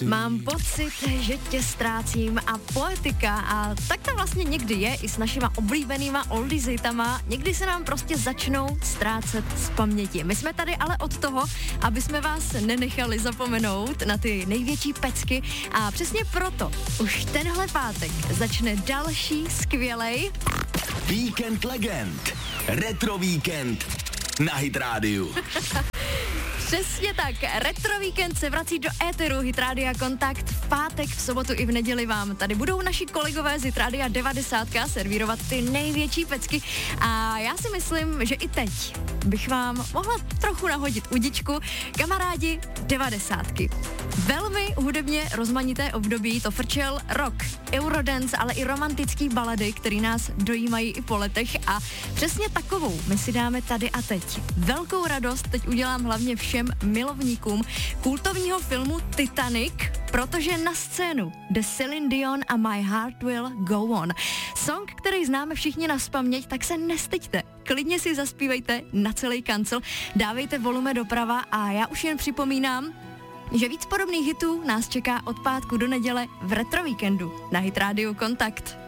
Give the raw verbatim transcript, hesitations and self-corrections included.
Mám pocit, že tě ztrácím a poetika a tak to vlastně někdy je i s našima oblíbenýma oldies hitama. Někdy se nám prostě začnou ztrácet z paměti. My jsme tady ale od toho, aby jsme vás nenechali zapomenout na ty největší pecky a přesně proto už tenhle pátek začne další skvělej Víkend legend. Retro víkend na Hit rádiu. Přesně tak, Retro víkend se vrací do éteru Hit Rádia Kontakt v pátek, v sobotu i v neděli vám. Tady budou naši kolegové z Hit Rádia devadesát servírovat ty největší pecky a já si myslím, že i teď bych vám mohla trochu nahodit udičku. Kamarádi devadesátky. Velmi hudebně rozmanité období, to frčel rock, eurodance, ale i romantický balady, který nás dojímají i po letech a přesně takovou my si dáme tady a teď. Velkou radost teď udělám hlavně všem milovníkům kultovního filmu Titanic, protože na scénu jde Celine Dion a My Heart Will Go On. Song, který známe všichni nazpaměť, tak se nestyďte. Klidně si zaspívejte na celý kancel, dávejte volume doprava a já už jen připomínám, že víc podobných hitů nás čeká od pátku do neděle v Retro víkendu na Hit Rádiu Kontakt.